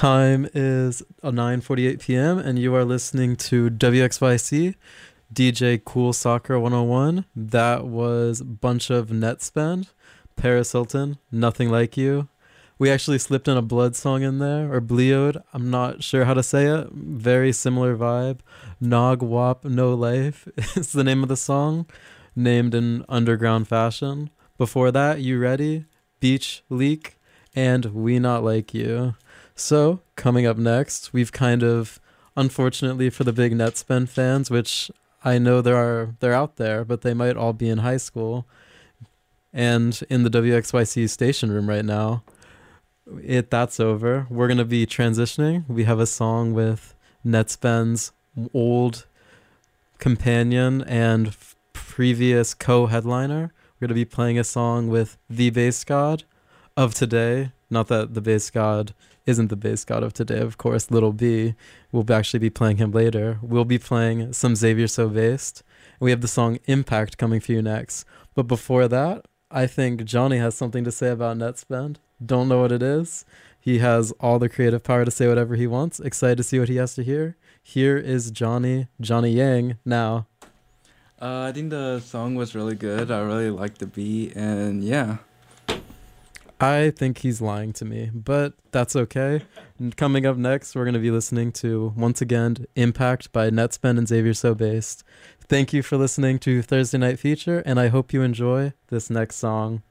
Time is 9:48 p.m. and you are listening to WXYC DJ Cool Soccer 101. That was Bunch of Net Spend, Paris Hilton, Nothing Like You. We actually slipped in a Blood song in there, or Bleod. I'm not sure how to say it. Very similar vibe. Nog Wop No Life is the name of the song, named in underground fashion. Before that, You Ready, Beach Leak, and We Not Like You. So, coming up next, we've kind of, unfortunately for the big Netspend fans, which I know they're out there, but they might all be in high school and in the WXYC station room right now. That's over. We're gonna be transitioning. We have a song with Netspend's old companion and previous co-headliner. We're gonna be playing a song with the bass god of today. Not that the bass god isn't the bass god of today, of course. Little B. We'll actually be playing him later. We'll be playing some Xavier So Based. We have the song Impact coming for you next. But before that, I think Johnny has something to say about Netspend. Don't know what it is. He has all the creative power to say whatever he wants. Excited to see what he has to hear. Here is Johnny Yang now. I think the song was really good. I really liked the beat, and yeah. I think he's lying to me, but that's okay. Coming up next, we're going to be listening to, once again, Impact by Netspend and Xavier So Based. Thank you for listening to Thursday Night Feature, and I hope you enjoy this next song.